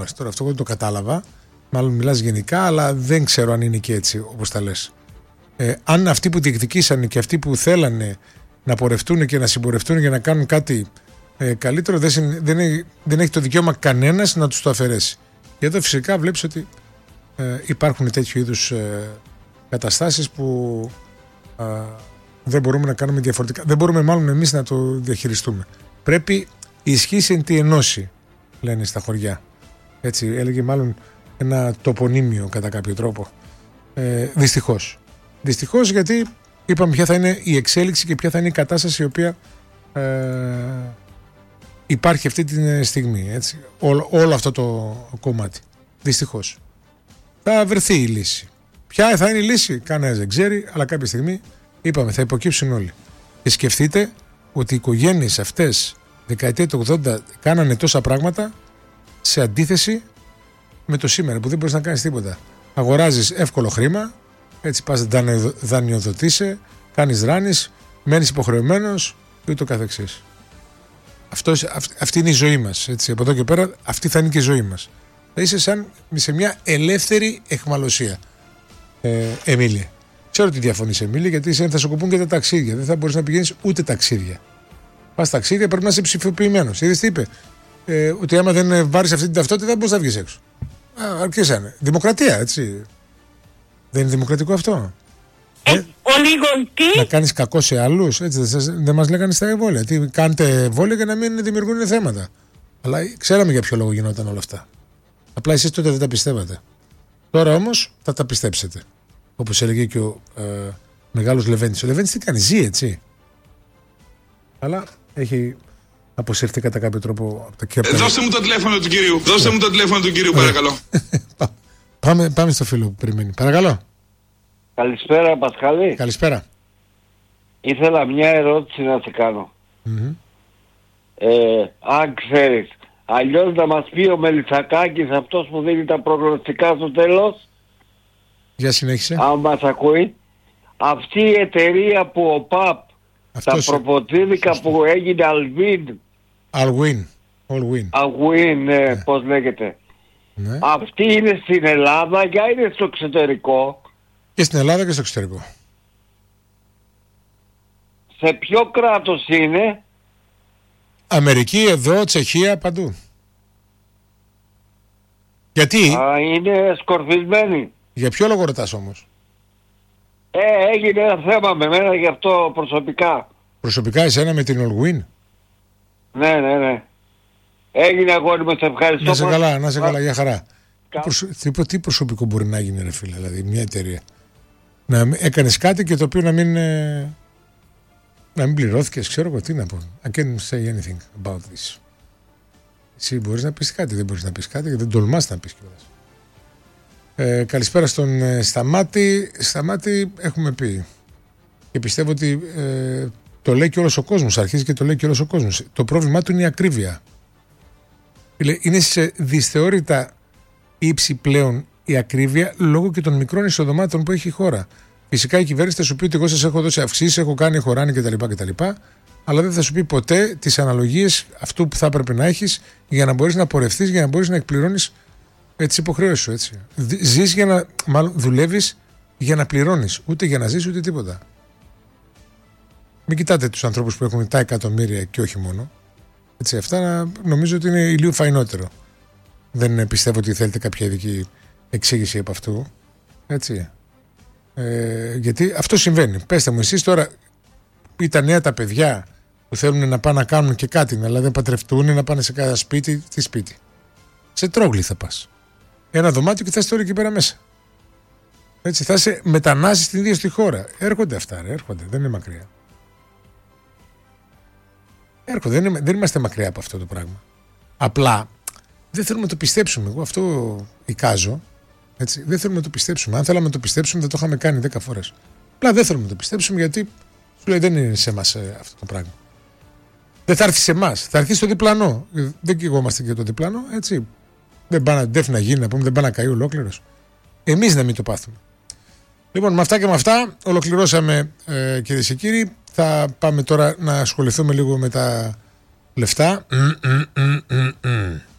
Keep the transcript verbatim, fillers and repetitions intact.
Τώρα αυτό δεν το κατάλαβα. Μάλλον μιλάς γενικά, αλλά δεν ξέρω αν είναι και έτσι όπως τα λες. Ε, αν αυτοί που διεκδικήσανε και αυτοί που θέλανε να πορευτούν και να συμπορευτούν για να κάνουν κάτι ε, καλύτερο, δεν, δεν, έχει, δεν έχει το δικαίωμα κανένας να τους το αφαιρέσει. Και εδώ φυσικά βλέπεις ότι ε, υπάρχουν τέτοιου είδους ε, καταστάσεις που ε, δεν μπορούμε να κάνουμε διαφορετικά. Δεν μπορούμε μάλλον εμείς να το διαχειριστούμε. Πρέπει η ισχύση εν τη ενώση, λένε στα χωριά. Έτσι έλεγε μάλλον ένα τοπονύμιο κατά κάποιο τρόπο. Ε, δυστυχώς. Δυστυχώς, γιατί είπαμε ποια θα είναι η εξέλιξη και ποια θα είναι η κατάσταση η οποία ε, υπάρχει αυτή τη στιγμή. Έτσι. Όλο, όλο αυτό το κομμάτι. Δυστυχώς. Θα βρεθεί η λύση. Ποια θα είναι η λύση, κανένας δεν ξέρει, αλλά κάποια στιγμή είπαμε θα υποκύψουν όλοι. Και σκεφτείτε ότι οι οικογένειες αυτές δεκαετία του ογδόντα κάνανε τόσα πράγματα σε αντίθεση με το σήμερα που δεν μπορείς να κάνεις τίποτα. Αγοράζεις εύκολο χρήμα, έτσι πας δανειοδοτείσαι, κάνεις ράνεις, μένεις υποχρεωμένος και ούτω καθεξής. Αυτό, αυ, αυτή είναι η ζωή μας. Έτσι. Από εδώ και πέρα αυτή θα είναι και η ζωή μας. Θα είσαι σαν σε μια ελεύθερη αιχμαλωσία. Ε, Εμίλη. Ξέρω ότι διαφωνείς, Εμίλη, γιατί θα σου κοπούν και τα ταξίδια. Δεν θα μπορείς να πηγαίνεις ούτε ταξίδια. Πας ταξίδια, πρέπει να είσαι ψηφιοποιημένος. Είδες τι είπε, ε, ότι άμα δεν βάρεις αυτή την ταυτότητα δεν μπορείς να βγεις έξω. Α, αρκέσανε. Δημοκρατία, έτσι. Δεν είναι δημοκρατικό αυτό? Ε, ε, ο λίγο τι? Να κάνεις κακό σε άλλους, έτσι δεν, δεν μας λέγανε στα εμβόλια. Τι, κάντε εμβόλια για να μην δημιουργούν θέματα. Αλλά ξέραμε για ποιο λόγο γινόταν όλα αυτά. Απλά εσείς τότε δεν τα πιστεύατε. Τώρα όμως θα τα πιστέψετε. Όπως έλεγε και ο ε, μεγάλος Λεβέντης. Ο Λεβέντης τι κάνει, ζει, έτσι. Αλλά έχει αποσυρθεί κατά κάποιο τρόπο από τα κέρδη. Ε, δώστε μου το τηλέφωνο του κυρίου. Δώστε μου το τηλέφωνο του κυρίου, παρακαλώ. πάμε, πάμε στο φίλο που περιμένει. Παρακαλώ. Καλησπέρα, Πασχάλη. Καλησπέρα. Ήθελα μια ερώτηση να σε κάνω. Mm-hmm. Ε, αν ξέρεις, αλλιώς να μας πει ο Μελισσακάκης, αυτός που δίνει τα προγνωστικά στο τέλος. Για συνέχισε. Αν μας ακούει. Αυτή η εταιρεία που ο ΠΑΠ, αυτός τα προποτρίδικα που έγινε Αλβίν. Αλβίν. Αλβίν. Αλβίν, ναι, ναι. Πώς λέγεται. Ναι. Αυτή είναι στην Ελλάδα και είναι στο εξωτερικό. Και στην Ελλάδα και στο εξωτερικό. Σε ποιο κράτος είναι? Αμερική, εδώ, Τσεχία, παντού. Γιατί? Α, είναι σκορπισμένη. Για ποιο λόγο ρωτάς όμως? Ε, έγινε ένα θέμα με μένα γι' αυτό προσωπικά. Προσωπικά εσένα με την Ολγουίν? Ναι, ναι, ναι. Έγινε αγόρι μου, σε ευχαριστώ. Να σε καλά, να σε καλά, για χαρά. Κα... Προσω... Τι προσωπικό μπορεί να γίνει, ρε φίλε, δηλαδή μια εταιρεία? Να έκανες κάτι και το οποίο να μην, ε... να μην πληρώθηκες, ξέρω εγώ τι να πω. I can't say anything about this. Εσύ μπορείς να πεις κάτι, δεν μπορείς να πεις κάτι και δεν τολμάς να πεις κιόλας. Ε, καλησπέρα στον ε, Σταμάτη. Σταμάτη έχουμε πει και πιστεύω ότι ε, το λέει και όλος ο κόσμος, αρχίζει και το λέει και όλος ο κόσμος. Το πρόβλημά του είναι η ακρίβεια. Είναι σε δυσθεώρητα ύψη πλέον η ακρίβεια λόγω και των μικρών εισοδομάτων που έχει η χώρα. Φυσικά η κυβέρνηση θα σου πει ότι εγώ σας έχω δώσει αυξήσεις, έχω κάνει χωράνι κτλ, κτλ. Αλλά δεν θα σου πει ποτέ τις αναλογίες αυτού που θα έπρεπε να έχεις για να μπορείς να πορευτείς, για να μπορείς να εκπληρώνεις τις υποχρεώσεις σου. Έτσι. Ζεις για να, μάλλον δουλεύεις για να πληρώνεις, ούτε για να ζεις ούτε τίποτα. Μην κοιτάτε τους ανθρώπους που έχουν τα εκατομμύρια και όχι μόνο. Έτσι, αυτά νομίζω ότι είναι λίγο φαϊνότερο. Δεν πιστεύω ότι θέλετε κάποια ειδική εξήγηση από αυτού. Έτσι. Ε, γιατί αυτό συμβαίνει. Πέστε μου εσείς τώρα, ή τα νέα τα παιδιά που θέλουν να πάνε να κάνουν και κάτι, αλλά δεν παντρευτούν, να πάνε σε cada σπίτι, τι σπίτι. Σε τρόγλι θα πας. Ένα δωμάτιο και θα είσαι τώρα εκεί πέρα μέσα. Έτσι, θα είσαι μετανάστης στην ίδια στη χώρα. Έρχονται αυτά, ρε, έρχονται, δεν είναι μακριά. Έρχονται, δεν, είναι, δεν είμαστε μακριά από αυτό το πράγμα. Απλά δεν θέλουμε να το πιστέψουμε. Εγώ αυτό εικάζω. Έτσι, δεν θέλουμε να το πιστέψουμε. Αν θέλαμε να το πιστέψουμε, θα το είχαμε κάνει δέκα φορές. Απλά δεν θέλουμε να το πιστέψουμε γιατί σου λέει δεν είναι σε εμάς ε, αυτό το πράγμα. Δεν θα έρθει σε εμάς, θα έρθει στο διπλανό. Δεν κυγόμαστε και το διπλανό, έτσι. Δεν πάει να ντεφ να γίνει, να πούμε, δεν πάει να καεί ολόκληρος. Εμείς να μην το πάθουμε. Λοιπόν, με αυτά και με αυτά ολοκληρώσαμε, ε, κυρίες και κύριοι. Θα πάμε τώρα να ασχοληθούμε λίγο με τα λεφτά. Mm, mm, mm, mm, mm.